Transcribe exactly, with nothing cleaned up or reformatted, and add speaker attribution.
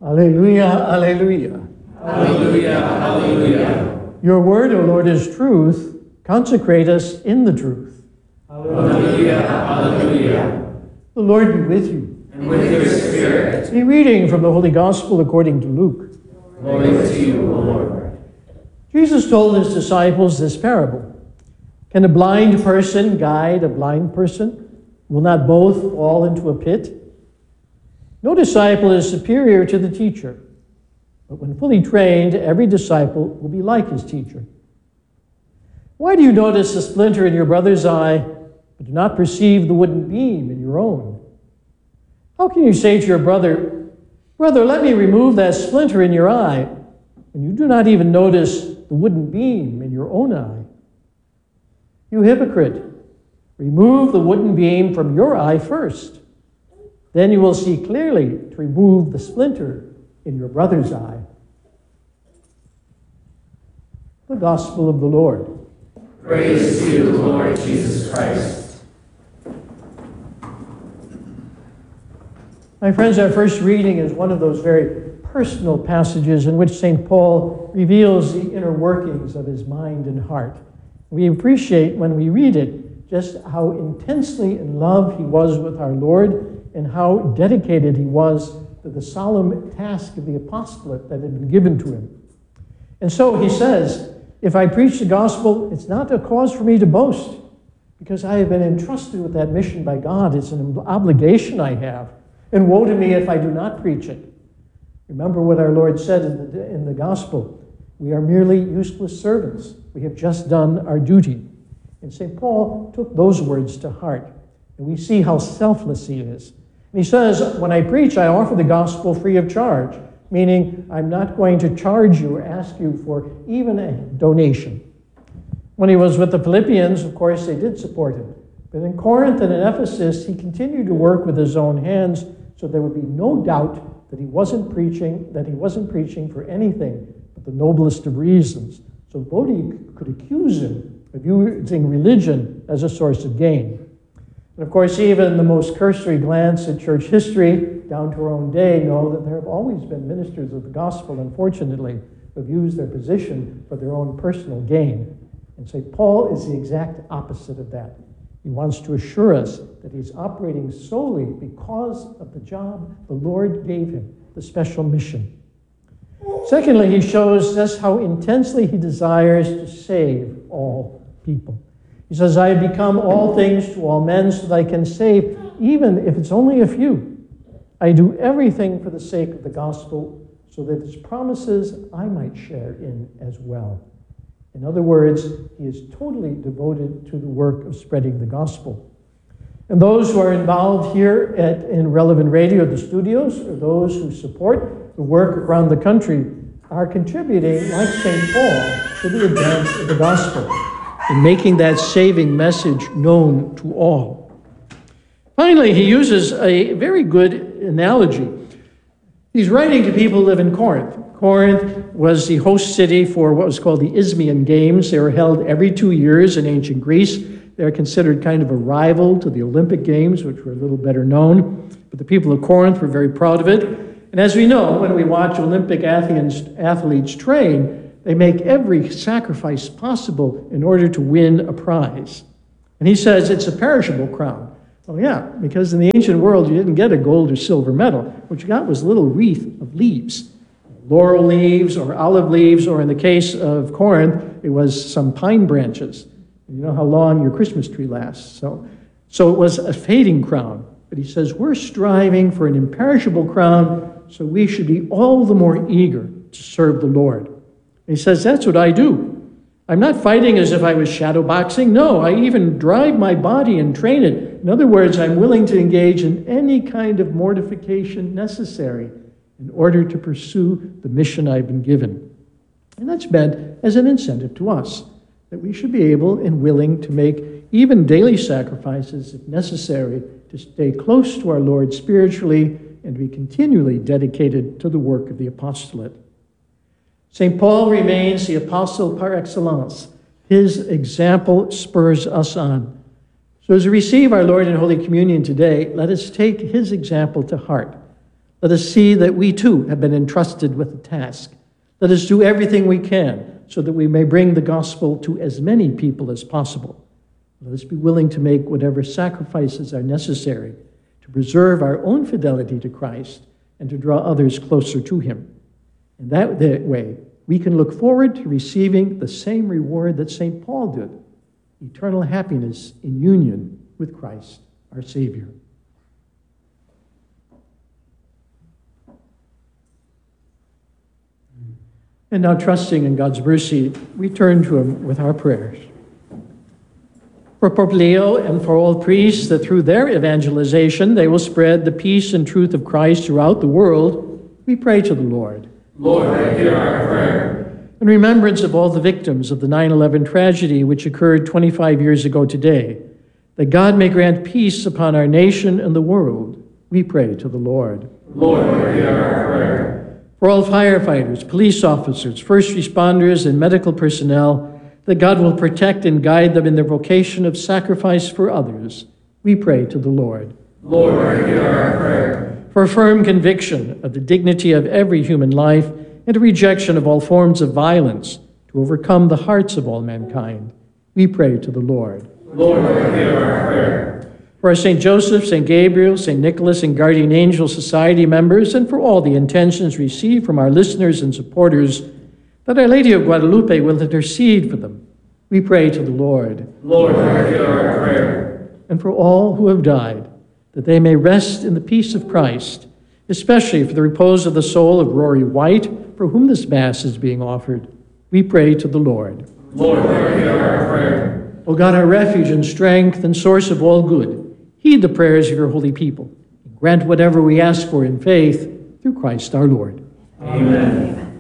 Speaker 1: Alleluia, alleluia.
Speaker 2: Alleluia, alleluia.
Speaker 1: Your word, O Lord, is truth. Consecrate us in the truth.
Speaker 2: Alleluia, alleluia.
Speaker 1: The Lord be with you.
Speaker 2: And with your spirit.
Speaker 1: A reading from the Holy Gospel according to Luke.
Speaker 2: Glory to you, O Lord.
Speaker 1: Jesus told his disciples this parable. Can a blind person guide a blind person? Will not both fall into a pit? No disciple is superior to the teacher, but when fully trained, every disciple will be like his teacher. Why do you notice the splinter in your brother's eye, but do not perceive the wooden beam in your own? How can you say to your brother, Brother, let me remove that splinter in your eye, when you do not even notice the wooden beam in your own eye? You hypocrite, remove the wooden beam from your eye first. Then you will see clearly to remove the splinter in your brother's eye. The Gospel of the Lord.
Speaker 2: Praise to you, Lord Jesus Christ.
Speaker 1: My friends, our first reading is one of those very personal passages in which Saint Paul reveals the inner workings of his mind and heart. We appreciate when we read it just how intensely in love he was with our Lord and how dedicated he was to the solemn task of the apostolate that had been given to him. And so he says, if I preach the gospel, it's not a cause for me to boast, because I have been entrusted with that mission by God. It's an obligation I have. And woe to me if I do not preach it. Remember what our Lord said in the, in the gospel. We are merely useless servants. We have just done our duty. And Saint Paul took those words to heart. And we see how selfless he is. And he says, when I preach, I offer the gospel free of charge, meaning I'm not going to charge you or ask you for even a donation. When he was with the Philippians, of course, they did support him. But in Corinth and in Ephesus, he continued to work with his own hands, so there would be no doubt that he wasn't preaching, that he wasn't preaching for anything but the noblest of reasons. So nobody could accuse him of using religion as a source of gain. And of course, even the most cursory glance at church history down to our own day know that there have always been ministers of the gospel, unfortunately, who have used their position for their own personal gain. And Saint Paul is the exact opposite of that. He wants to assure us that he's operating solely because of the job the Lord gave him, the special mission. Secondly, he shows us how intensely he desires to save all people. He says, I have become all things to all men so that I can save, even if it's only a few. I do everything for the sake of the gospel so that its promises I might share in as well. In other words, he is totally devoted to the work of spreading the gospel. And those who are involved here at, in Relevant Radio, the studios, or those who support the work around the country, are contributing, like Saint Paul, to the advance of the gospel, in making that saving message known to all. Finally, he uses a very good analogy. He's writing to people who live in Corinth. Corinth was the host city for what was called the Isthmian Games. They were held every two years in ancient Greece. They're considered kind of a rival to the Olympic Games, which were a little better known. But the people of Corinth were very proud of it. And as we know, when we watch Olympic athletes, athletes train, they make every sacrifice possible in order to win a prize. And he says it's a perishable crown. Well, yeah, because in the ancient world, you didn't get a gold or silver medal. What you got was a little wreath of leaves, laurel leaves or olive leaves, or in the case of Corinth, it was some pine branches. You know how long your Christmas tree lasts. So, so it was a fading crown. But he says, we're striving for an imperishable crown, so we should be all the more eager to serve the Lord. And he says, that's what I do. I'm not fighting as if I was shadowboxing. No, I even drive my body and train it. In other words, I'm willing to engage in any kind of mortification necessary in order to pursue the mission I've been given. And that's meant as an incentive to us, that we should be able and willing to make even daily sacrifices if necessary to stay close to our Lord spiritually and to be continually dedicated to the work of the apostolate. Saint Paul remains the apostle par excellence. His example spurs us on. So as we receive our Lord in Holy Communion today, let us take his example to heart. Let us see that we too have been entrusted with a task. Let us do everything we can so that we may bring the gospel to as many people as possible. Let us be willing to make whatever sacrifices are necessary to preserve our own fidelity to Christ and to draw others closer to him. In that way, we can look forward to receiving the same reward that Saint Paul did, eternal happiness in union with Christ, our Savior. And now, trusting in God's mercy, we turn to him with our prayers. For Pope Leo and for all priests, that through their evangelization they will spread the peace and truth of Christ throughout the world, we pray to the Lord.
Speaker 2: Lord, hear our prayer.
Speaker 1: In remembrance of all the victims of the nine eleven tragedy which occurred twenty-five years ago today, that God may grant peace upon our nation and the world, we pray to the Lord.
Speaker 2: Lord, hear our prayer.
Speaker 1: For all firefighters, police officers, first responders, and medical personnel, that God will protect and guide them in their vocation of sacrifice for others, we pray to the Lord.
Speaker 2: Lord, hear our prayer.
Speaker 1: For a firm conviction of the dignity of every human life and a rejection of all forms of violence to overcome the hearts of all mankind, we pray to the Lord.
Speaker 2: Lord, hear our prayer.
Speaker 1: For our Saint Joseph, Saint Gabriel, Saint Nicholas, and Guardian Angel Society members, and for all the intentions received from our listeners and supporters, that Our Lady of Guadalupe will intercede for them, we pray to the Lord.
Speaker 2: Lord, hear our prayer.
Speaker 1: And for all who have died, that they may rest in the peace of Christ, especially for the repose of the soul of Rory White, for whom this Mass is being offered, we pray to the Lord.
Speaker 2: Lord, hear our prayer.
Speaker 1: O God, our refuge and strength and source of all good, heed the prayers of your holy people, and grant whatever we ask for in faith through Christ our Lord.
Speaker 2: Amen.